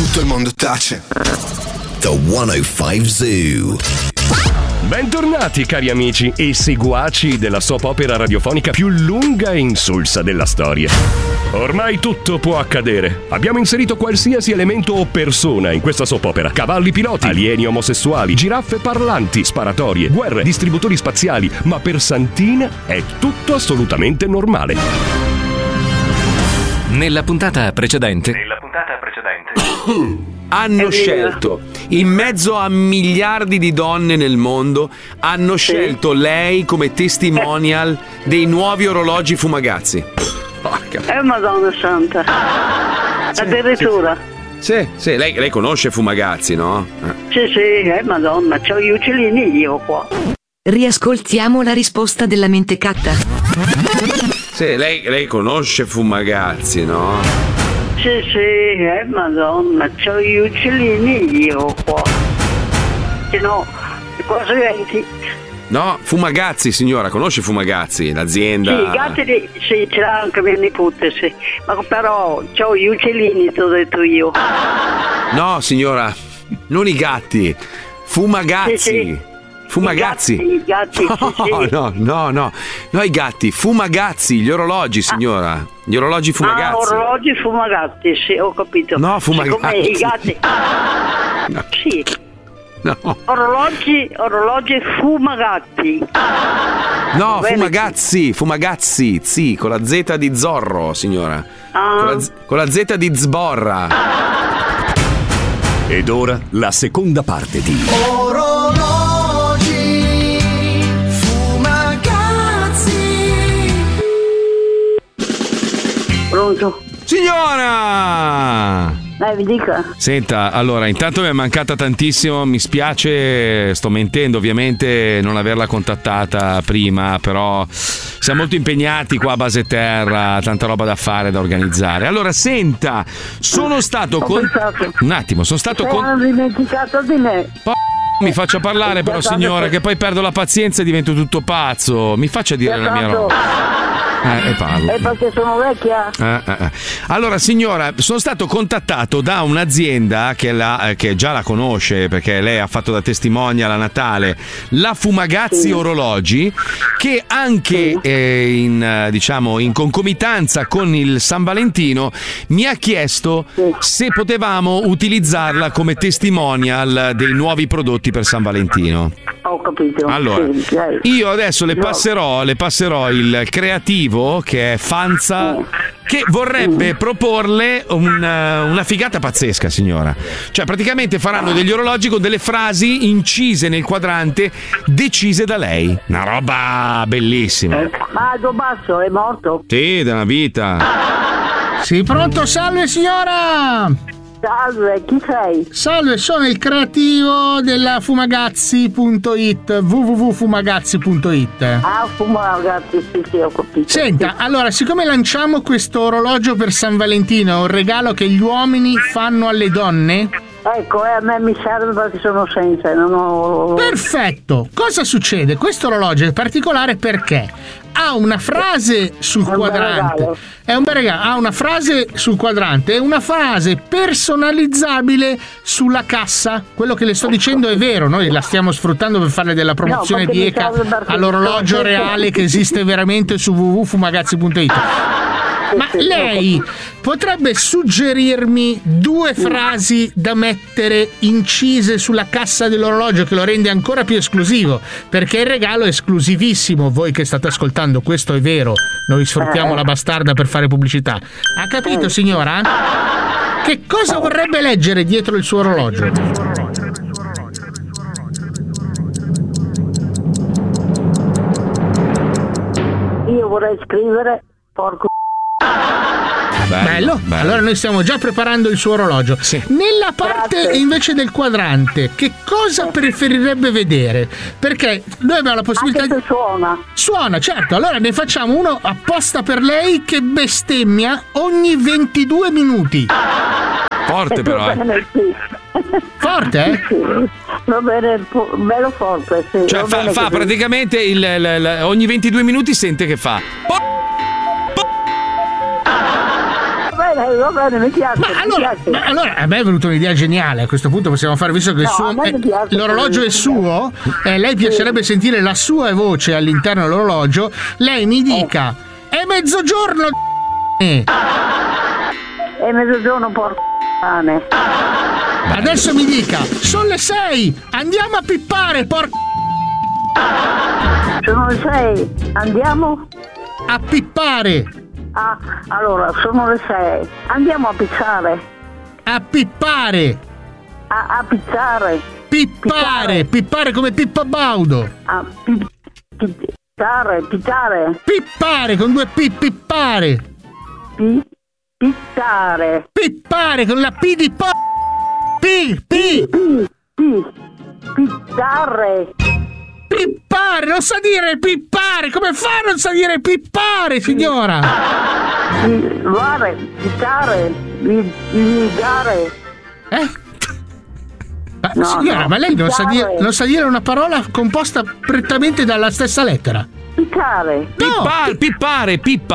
tutto il mondo tace. The 105 Zoo. Bentornati cari amici e seguaci della soap opera radiofonica più lunga e insulsa della storia. Ormai tutto può accadere. Abbiamo inserito qualsiasi elemento o persona in questa soap opera. Cavalli piloti, alieni omosessuali, giraffe parlanti, sparatorie, guerre, distributori spaziali, ma per Santina è tutto assolutamente normale. Nella puntata precedente hanno scelto, in mezzo a miliardi di donne nel mondo, hanno scelto lei come testimonial dei nuovi orologi Fumagazzi. Porca. Madonna santa. Addirittura. Sì, lei conosce Fumagazzi, no? Sì, Madonna, c'ho gli uccellini io qua. Riascoltiamo la risposta della mentecatta. Sì, lei conosce Fumagazzi, no? Sì, Madonna, c'ho gli uccellini io qua. Se no, cosa venti? No, Fumagazzi, signora, conosce Fumagazzi, l'azienda? Sì, i gatti sì, ce l'ha anche mia nipote, sì. Ma però c'ho gli uccellini, t'ho detto io. No, signora, non i gatti, Fumagazzi. Sì. Fumagazzi. I gatti, sì. No, i gatti, Fumagazzi, gli orologi, signora. Gli orologi Fumagazzi. Orologi Fumagazzi, sì, ho capito. No, Fumagazzi. Come i gatti. No. Sì. No. Orologi Fumagazzi. No, Fumagazzi, sì, con la Z di Zorro, signora. Con la Z di Zborra. Ed ora la seconda parte di Pronto? Signora! Mi dica. Senta, allora, intanto mi è mancata tantissimo, mi spiace, sto mentendo ovviamente non averla contattata prima, però siamo molto impegnati qua a base terra, tanta roba da fare, da organizzare. Allora, senta, sono stato un attimo, sono stato hanno dimenticato di me. Mi faccia parlare però, signora, che poi perdo la pazienza e divento tutto pazzo. Mi faccia dire la mia roba. E parlo. Perché sono vecchia. Allora, signora, sono stato contattato da un'azienda che già la conosce, perché lei ha fatto da testimonial a Natale, la Fumagazzi Orologi, che anche in concomitanza con il San Valentino mi ha chiesto se potevamo utilizzarla come testimonial dei nuovi prodotti per San Valentino. Ho capito. Allora, io adesso le passerò il creativo, che è Fanza, che vorrebbe proporle una figata pazzesca, signora. Cioè, praticamente faranno degli orologi con delle frasi incise nel quadrante, decise da lei. Una roba bellissima. Ma Aldo Basso è morto? Sì, da una vita. Sì, pronto, salve signora! Salve, chi sei? Salve, sono il creativo della Fumagazzi.it, www.fumagazzi.it. Fumagazzi, sì, ho capito. Senta, allora, siccome lanciamo questo orologio per San Valentino, un regalo che gli uomini fanno alle donne? Ecco, a me mi serve perché sono senza, non ho... Perfetto! Cosa succede? Questo orologio è particolare perché ha una frase sul quadrante. È un bel regalo. Ha una frase sul quadrante e una frase personalizzabile sulla cassa. Quello che le sto dicendo è vero, noi la stiamo sfruttando per farle della promozione di ECA all'orologio reale che esiste veramente su www.fumagazzi.it. Ma lei potrebbe suggerirmi 2 frasi da mettere incise sulla cassa dell'orologio che lo rende ancora più esclusivo? Perché il regalo è esclusivissimo. Voi che state ascoltando, questo è vero. Noi sfruttiamo la bastarda per fare pubblicità. Ha capito, signora? Che cosa vorrebbe leggere dietro il suo orologio? Io vorrei scrivere porco. Bello. Allora noi stiamo già preparando il suo orologio. Sì. Nella parte invece del quadrante, che cosa preferirebbe vedere? Perché noi abbiamo la possibilità di... Suona, certo. Allora ne facciamo uno apposta per lei che bestemmia ogni 22 minuti. Forte però, Forte, eh? Sì. Va bene, bello forte, sì. Cioè fa praticamente ogni 22 minuti sente che fa. bene, mi piace. Ma allora, a me è venuta un'idea geniale. A questo punto possiamo fare, visto che l'orologio è suo, lei piacerebbe sentire la sua voce all'interno dell'orologio. Lei mi dica: è mezzogiorno. È mezzogiorno, porco cane. Adesso mi dica: sono le 6, andiamo a pippare, porco. Sono le 6, andiamo a pippare. Allora, sono le 6, andiamo a pizzare. A pippare. A pizzare. Pippare come Pippo Baudo. Pizzare. Pippare con 2 P, pippare. Pizzare. Pippare con la P di Pizzare. Pippare, non sa dire pippare, come fa a non sa dire pippare, signora? Pizzare. Signora, ma lei non sa dire una parola composta prettamente dalla stessa lettera? Pizzare. Pippare.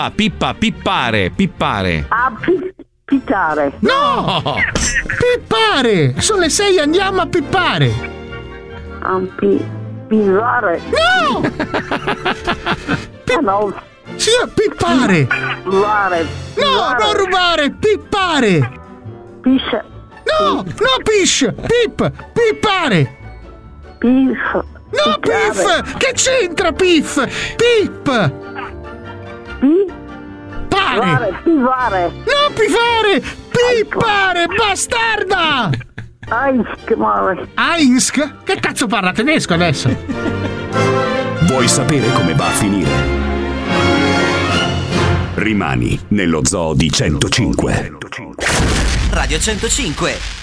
Pizzare. No! Pippare! Sono le 6, andiamo a pippare! Pizzare. No! No. Signora, pippare! Rubare. No, non rubare, pippare! Pisce. No, pish! Pippare! Piff. No, piff! Che c'entra piff? Pip! Pare! Pivare. No, pifare! Pippare, bastarda! Ainsk? Che cazzo parla tedesco adesso? Vuoi sapere come va a finire? Rimani nello zoo di 105. Radio 105.